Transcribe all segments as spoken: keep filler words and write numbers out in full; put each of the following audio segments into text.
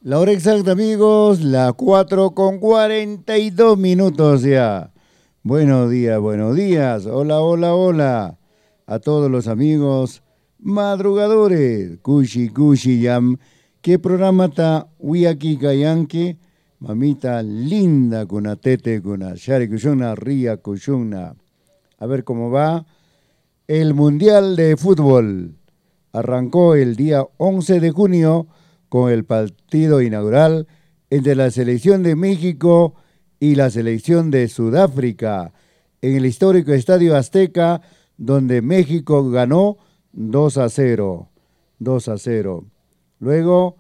La hora exacta, amigos, las cuatro con cuarenta y dos minutos ya. Buenos días, buenos días. Hola, hola, hola. A todos los amigos madrugadores. Kushi, kushi, yam. ¿Qué programa está? Wiyaki kayanki. Mamita linda, con tete, con shari kushuna, ría kushuna. A ver cómo va. El Mundial de Fútbol arrancó el día once de junio con el partido inaugural entre la selección de México y la selección de Sudáfrica en el histórico Estadio Azteca, donde México ganó dos a cero. dos a cero. Luego,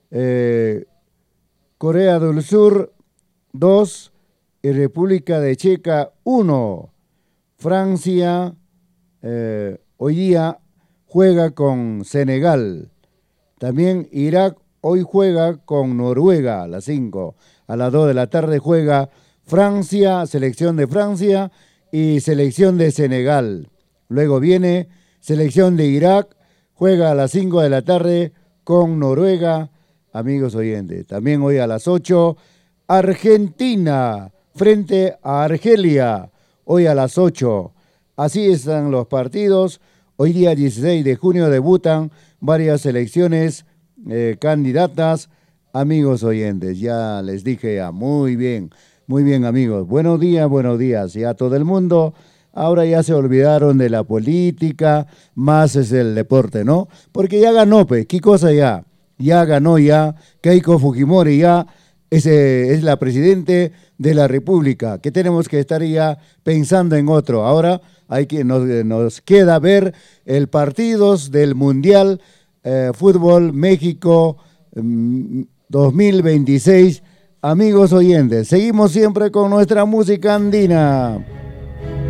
eh, Corea del Sur dos y República de Checa uno. Francia eh, hoy día juega con Senegal. También Irak hoy juega con Noruega a las cinco. A las dos de la tarde juega Francia, selección de Francia y selección de Senegal. Luego viene selección de Irak, juega a las cinco de la tarde con Noruega, amigos oyentes. También hoy a las ocho, Argentina frente a Argelia, hoy a las ocho. Así están los partidos. Hoy día dieciséis de junio debutan varias selecciones eh, candidatas, amigos oyentes. Ya les dije ya, muy bien, muy bien amigos. Buenos días, buenos días. Ya todo el mundo, ahora ya se olvidaron de la política, más es el deporte, ¿no? Porque ya ganó, pues, ¿qué cosa ya? Ya ganó ya, Keiko Fujimori ya ese es la presidente de la República, que tenemos que estar ya pensando en otro. Ahora hay que, nos, nos queda ver el partidos del Mundial eh, Fútbol México mm, dos mil veintiséis. Amigos oyentes, seguimos siempre con nuestra música andina.